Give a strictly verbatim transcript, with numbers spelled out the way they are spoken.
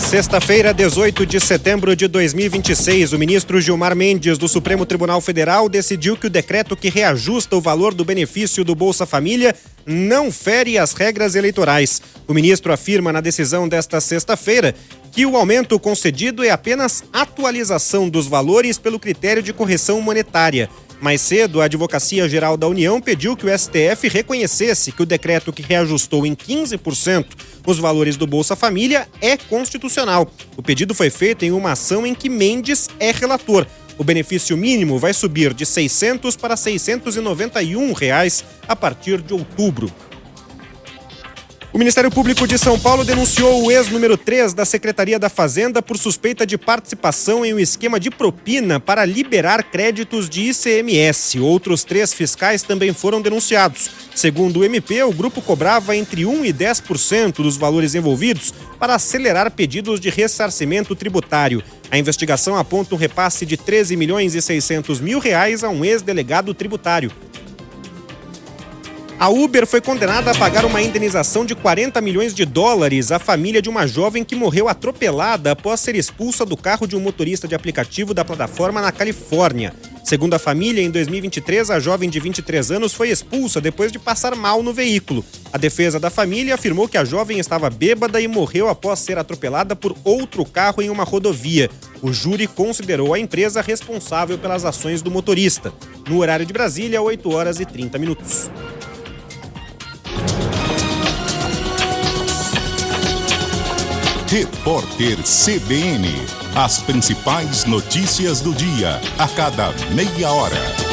Sexta-feira, dezoito de setembro de dois mil e vinte e seis, o ministro Gilmar Mendes, do Supremo Tribunal Federal, decidiu que o decreto que reajusta o valor do benefício do Bolsa Família não fere as regras eleitorais. O ministro afirma na decisão desta sexta-feira que o aumento concedido é apenas atualização dos valores pelo critério de correção monetária. Mais cedo, a Advocacia Geral da União pediu que o S T F reconhecesse que o decreto que reajustou em quinze por cento os valores do Bolsa Família é constitucional. O pedido foi feito em uma ação em que Mendes é relator. O benefício mínimo vai subir de seiscentos para seiscentos e noventa e um reais a partir de outubro. O Ministério Público de São Paulo denunciou o ex-número três da Secretaria da Fazenda por suspeita de participação em um esquema de propina para liberar créditos de I C M S. Outros três fiscais também foram denunciados. Segundo o M P, o grupo cobrava entre um e dez por cento dos valores envolvidos para acelerar pedidos de ressarcimento tributário. A investigação aponta um repasse de treze milhões e seiscentos mil reais a um ex-delegado tributário. A Uber foi condenada a pagar uma indenização de quarenta milhões de dólares à família de uma jovem que morreu atropelada após ser expulsa do carro de um motorista de aplicativo da plataforma na Califórnia. Segundo a família, em dois mil e vinte e três, a jovem de vinte e três anos foi expulsa depois de passar mal no veículo. A defesa da família afirmou que a jovem estava bêbada e morreu após ser atropelada por outro carro em uma rodovia. O júri considerou a empresa responsável pelas ações do motorista. No horário de Brasília, oito horas e trinta minutos. Repórter C B N. As principais notícias do dia, a cada meia hora.